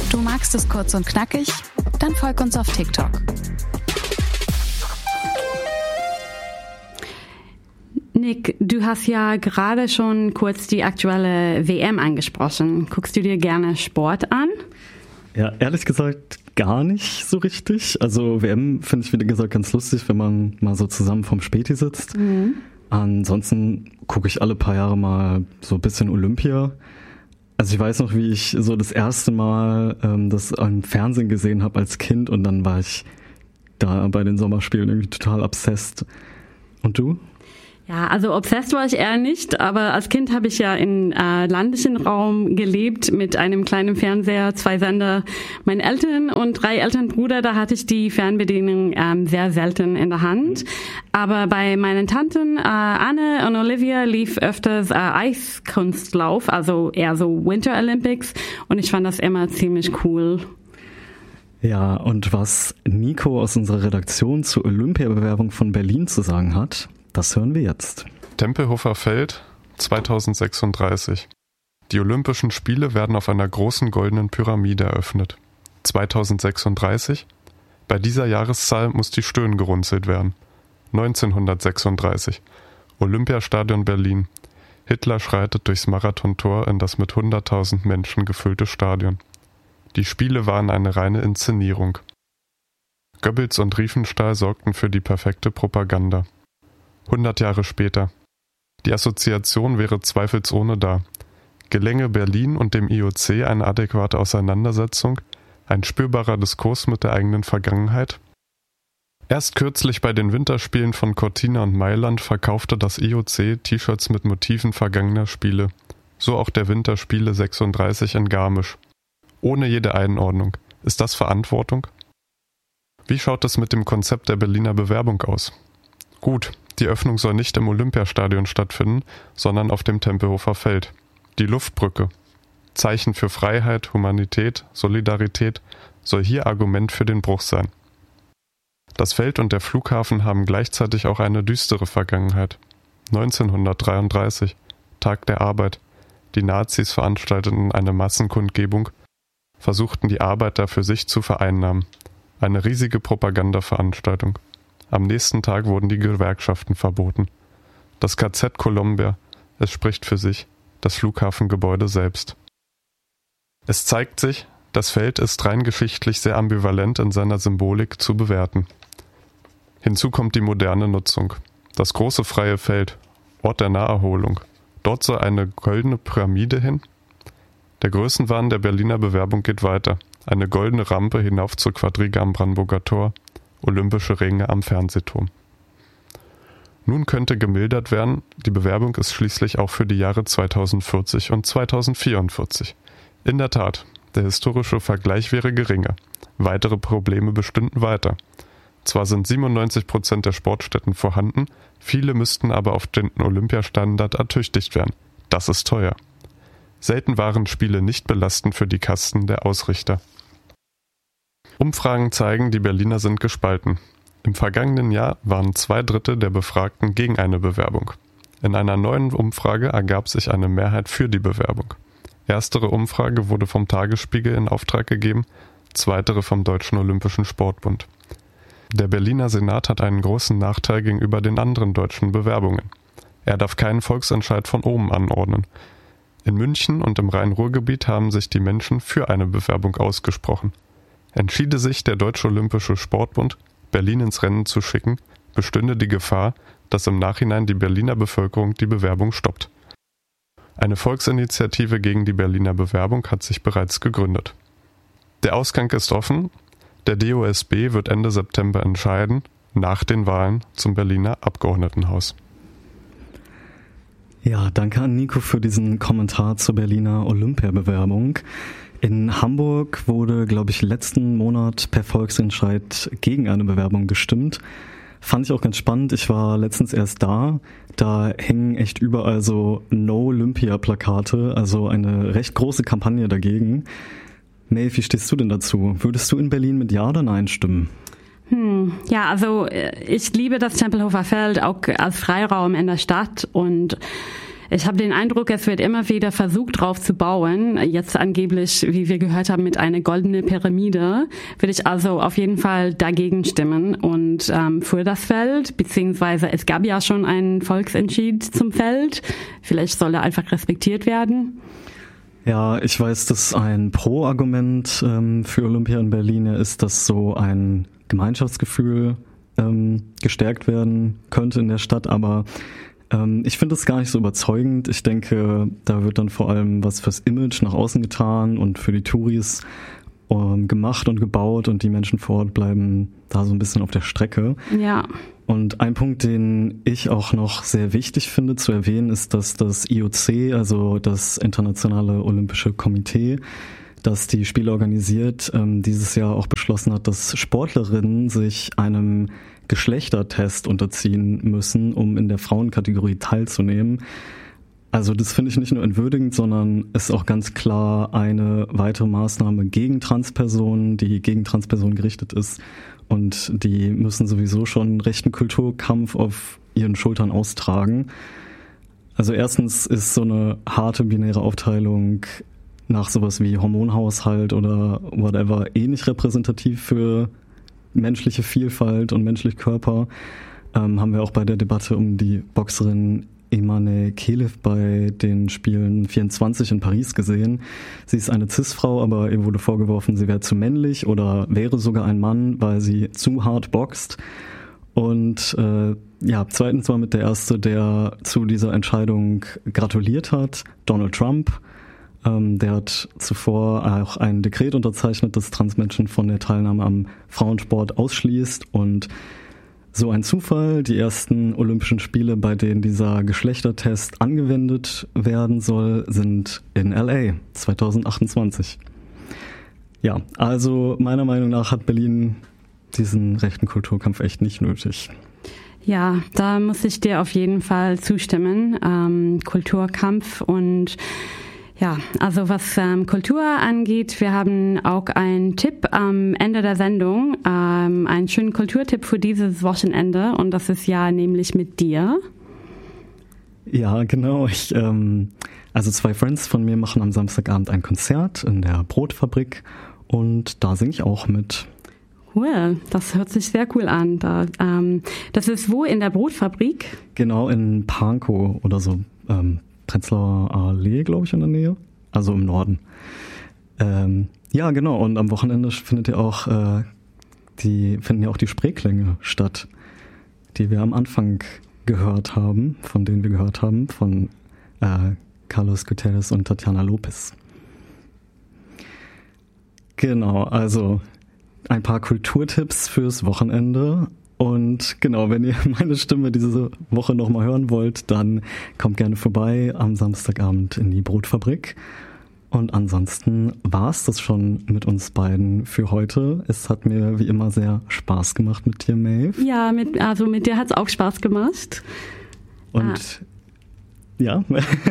Du magst es kurz und knackig? Dann folg uns auf TikTok. Nick, du hast ja gerade schon kurz die aktuelle WM angesprochen. Guckst du dir gerne Sport an? Ja, ehrlich gesagt gar nicht so richtig. Also WM finde ich, wie gesagt, ganz lustig, wenn man mal so zusammen vorm Späti sitzt. Ansonsten gucke ich alle paar Jahre mal so ein bisschen Olympia. Also ich weiß noch, wie ich so das erste Mal das im Fernsehen gesehen habe als Kind und dann war ich da bei den Sommerspielen irgendwie total obsessed. Und du? Ja, also obsessed war ich eher nicht, aber als Kind habe ich ja im ländlichen Raum gelebt mit einem kleinen Fernseher, 2 Sender, meine Eltern und 3 Elternbrüder, da hatte ich die Fernbedienung sehr selten in der Hand. Aber bei meinen Tanten Anne und Olivia lief öfters Eiskunstlauf, also eher so Winter Olympics und ich fand das immer ziemlich cool. Ja, und was Nico aus unserer Redaktion zur Olympiabewerbung von Berlin zu sagen hat, das hören wir jetzt. Tempelhofer Feld 2036. Die Olympischen Spiele werden auf einer großen goldenen Pyramide eröffnet. 2036. Bei dieser Jahreszahl muss die Stirn gerunzelt werden. 1936. Olympiastadion Berlin. Hitler schreitet durchs Marathontor in das mit 100.000 Menschen gefüllte Stadion. Die Spiele waren eine reine Inszenierung. Goebbels und Riefenstahl sorgten für die perfekte Propaganda. 100 Jahre später. Die Assoziation wäre zweifelsohne da. Gelänge Berlin und dem IOC eine adäquate Auseinandersetzung, ein spürbarer Diskurs mit der eigenen Vergangenheit? Erst kürzlich bei den Winterspielen von Cortina und Mailand verkaufte das IOC T-Shirts mit Motiven vergangener Spiele, so auch der Winterspiele 36 in Garmisch. Ohne jede Einordnung. Ist das Verantwortung? Wie schaut es mit dem Konzept der Berliner Bewerbung aus? Gut, die Öffnung soll nicht im Olympiastadion stattfinden, sondern auf dem Tempelhofer Feld. Die Luftbrücke, Zeichen für Freiheit, Humanität, Solidarität, soll hier Argument für den Bruch sein. Das Feld und der Flughafen haben gleichzeitig auch eine düstere Vergangenheit. 1933, Tag der Arbeit. Die Nazis veranstalteten eine Massenkundgebung, versuchten die Arbeiter für sich zu vereinnahmen. Eine riesige Propagandaveranstaltung. Am nächsten Tag wurden die Gewerkschaften verboten. Das KZ Columbia, es spricht für sich, das Flughafengebäude selbst. Es zeigt sich, das Feld ist rein geschichtlich sehr ambivalent in seiner Symbolik zu bewerten. Hinzu kommt die moderne Nutzung. Das große freie Feld, Ort der Naherholung. Dort soll eine goldene Pyramide hin. Der Größenwahn der Berliner Bewerbung geht weiter. Eine goldene Rampe hinauf zur Quadriga am Brandenburger Tor. Olympische Ringe am Fernsehturm. Nun könnte gemildert werden, die Bewerbung ist schließlich auch für die Jahre 2040 und 2044. In der Tat, der historische Vergleich wäre geringer. Weitere Probleme bestünden weiter. Zwar sind 97% der Sportstätten vorhanden, viele müssten aber auf den Olympiastandard ertüchtigt werden. Das ist teuer. Selten waren Spiele nicht belastend für die Kasten der Ausrichter. Umfragen zeigen, die Berliner sind gespalten. Im vergangenen Jahr waren 2/3 der Befragten gegen eine Bewerbung. In einer neuen Umfrage ergab sich eine Mehrheit für die Bewerbung. Erstere Umfrage wurde vom Tagesspiegel in Auftrag gegeben, zweitere vom Deutschen Olympischen Sportbund. Der Berliner Senat hat einen großen Nachteil gegenüber den anderen deutschen Bewerbungen. Er darf keinen Volksentscheid von oben anordnen. In München und im Rhein-Ruhr-Gebiet haben sich die Menschen für eine Bewerbung ausgesprochen. Entschiede sich der Deutsche Olympische Sportbund, Berlin ins Rennen zu schicken, bestünde die Gefahr, dass im Nachhinein die Berliner Bevölkerung die Bewerbung stoppt. Eine Volksinitiative gegen die Berliner Bewerbung hat sich bereits gegründet. Der Ausgang ist offen. Der DOSB wird Ende September entscheiden, nach den Wahlen zum Berliner Abgeordnetenhaus. Ja, danke an Nico für diesen Kommentar zur Berliner Olympiabewerbung. In Hamburg wurde, glaube ich, letzten Monat per Volksentscheid gegen eine Bewerbung gestimmt. Fand ich auch ganz spannend. Ich war letztens erst da. Da hängen echt überall so No-Olympia-Plakate, also eine recht große Kampagne dagegen. Maeve, wie stehst du denn dazu? Würdest du in Berlin mit Ja oder Nein stimmen? Ja, also ich liebe das Tempelhofer Feld auch als Freiraum in der Stadt und Ich habe den Eindruck, es wird immer wieder versucht, drauf zu bauen. Jetzt angeblich, wie wir gehört haben, mit einer goldenen Pyramide. Würde ich also auf jeden Fall dagegen stimmen und für das Feld, beziehungsweise es gab ja schon einen Volksentscheid zum Feld. Vielleicht soll er einfach respektiert werden. Ja, ich weiß, dass ein Pro-Argument für Olympia in Berlin ist, dass so ein Gemeinschaftsgefühl gestärkt werden könnte in der Stadt, aber ich finde es gar nicht so überzeugend. Ich denke, da wird dann vor allem was fürs Image nach außen getan und für die Touris gemacht und gebaut und die Menschen vor Ort bleiben da so ein bisschen auf der Strecke. Ja. Und ein Punkt, den ich auch noch sehr wichtig finde zu erwähnen, ist, dass das IOC, also das Internationale Olympische Komitee, das die Spiele organisiert, dieses Jahr auch beschlossen hat, dass Sportlerinnen sich einem Geschlechtertest unterziehen müssen, um in der Frauenkategorie teilzunehmen. Also das finde ich nicht nur entwürdigend, sondern ist auch ganz klar eine weitere Maßnahme gegen Transpersonen, die gegen Transpersonen gerichtet ist. Und die müssen sowieso schon einen rechten Kulturkampf auf ihren Schultern austragen. Also erstens ist so eine harte binäre Aufteilung nach sowas wie Hormonhaushalt oder whatever nicht repräsentativ für menschliche Vielfalt und menschliche Körper. Haben wir auch bei der Debatte um die Boxerin Emane Kelev bei den Spielen 24 in Paris gesehen. Sie ist eine Cis-Frau, aber ihr wurde vorgeworfen, sie wäre zu männlich oder wäre sogar ein Mann, weil sie zu hart boxt. Und zweitens war mit der Erste, der zu dieser Entscheidung gratuliert hat, Donald Trump. Der hat zuvor auch ein Dekret unterzeichnet, das Transmenschen von der Teilnahme am Frauensport ausschließt. Und so ein Zufall, die ersten Olympischen Spiele, bei denen dieser Geschlechtertest angewendet werden soll, sind in LA 2028. Ja, also meiner Meinung nach hat Berlin diesen rechten Kulturkampf echt nicht nötig. Ja, da muss ich dir auf jeden Fall zustimmen. Kulturkampf und ja, also was Kultur angeht, wir haben auch einen Tipp am Ende der Sendung, einen schönen Kulturtipp für dieses Wochenende und das ist ja nämlich mit dir. Ja, genau. Also 2 Friends von mir machen am Samstagabend ein Konzert in der Brotfabrik und da singe ich auch mit. Cool, das hört sich sehr cool an. Das ist wo in der Brotfabrik? Genau, in Pankow oder so. Prenzlauer Allee, glaube ich, in der Nähe. Also im Norden. Ja, genau. Und am Wochenende finden ja auch die Spreeklänge statt, die wir am Anfang gehört haben, von denen wir gehört haben, von Carlos Gutierrez und Tatjana Lopez. Genau, also ein paar Kulturtipps fürs Wochenende. Und genau, wenn ihr meine Stimme diese Woche nochmal hören wollt, dann kommt gerne vorbei am Samstagabend in die Brotfabrik. Und ansonsten war es das schon mit uns beiden für heute. Es hat mir wie immer sehr Spaß gemacht mit dir, Maeve. Ja, mit dir hat es auch Spaß gemacht. Und ja.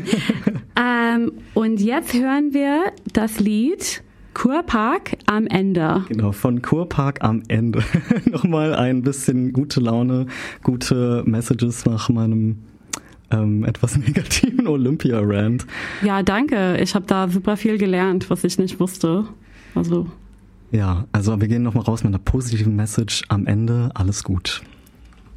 Und jetzt hören wir das Lied Kurpark am Ende. Genau, von Kurpark am Ende. Nochmal ein bisschen gute Laune, gute Messages nach meinem etwas negativen Olympia-Rant. Ja, danke. Ich habe da super viel gelernt, was ich nicht wusste. Ja, also wir gehen nochmal raus mit einer positiven Message am Ende. Alles gut.